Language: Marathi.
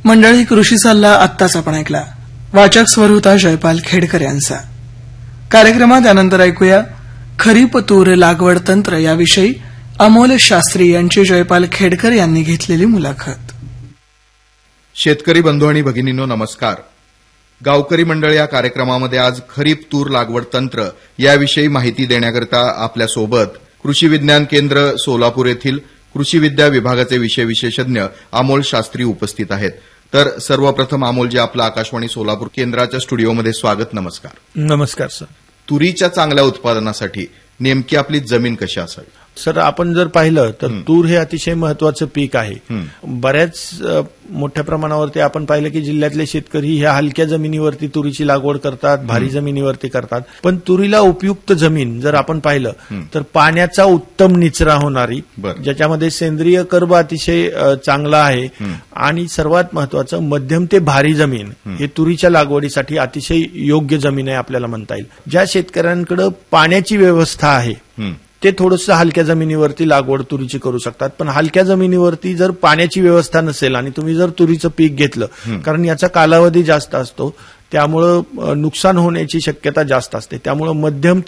मंडळी, कृषी सल्ला आत्ताच आपण ऐकला. वाचक स्वर होता जयपाल खेडकर यांचा. कार्यक्रमात यानंतर ऐकूया खरीप तूर लागवड तंत्र याविषयी अमोल शास्त्री यांची जयपाल खेडकर यांनी घेतलेली मुलाखत. शेतकरी बंधू आणि भगिनींनो, नमस्कार. गावकरी मंडळ या कार्यक्रमामध्ये आज खरीप तूर लागवड तंत्र याविषयी माहिती देण्याकरिता आपल्यासोबत कृषी विज्ञान केंद्र सोलापूर येथील कृषी विद्या विभागाचे विषय विशेषज्ञ अमोल शास्त्री उपस्थित आहेत. तर सर्वप्रथम अमोलजी, आपलं आकाशवाणी सोलापूर केंद्राच्या स्टुडिओमध्ये स्वागत. नमस्कार. नमस्कार सर. तुरीच्या चांगल्या उत्पादनासाठी नेमकी आपली जमीन कशी असावी? सर, आपण जर पाहिलं तर तूर हे अतिशय महत्वाचं पीक आहे. बऱ्याच मोठ्या प्रमाणावरती आपण पाहिलं की जिल्ह्यातले शेतकरी ह्या हलक्या जमिनीवरती तुरीची लागवड करतात, भारी जमिनीवरती करतात. पण तुरीला उपयुक्त जमीन जर आपण पाहिलं तर पाण्याचा उत्तम निचरा होणारी, ज्याच्यामध्ये सेंद्रिय कर्ब अतिशय चांगला आहे, आणि सर्वात महत्वाचं मध्यम ते भारी जमीन हे तुरीच्या लागवडीसाठी अतिशय योग्य जमीन आहे आपल्याला म्हणता येईल. ज्या शेतकऱ्यांकडे पाण्याची व्यवस्था आहे ते थोडंसं हलक्या जमिनीवरती लागवड तुरीची करू शकतात. पण हलक्या जमिनीवरती जर पाण्याची व्यवस्था नसेल आणि तुम्ही जर तुरीचं पीक घेतलं, कारण याचा कालावधी जास्त असतो, त्यामुळं नुकसान होण्याची शक्यता जास्त असते. त्यामुळं मध्यम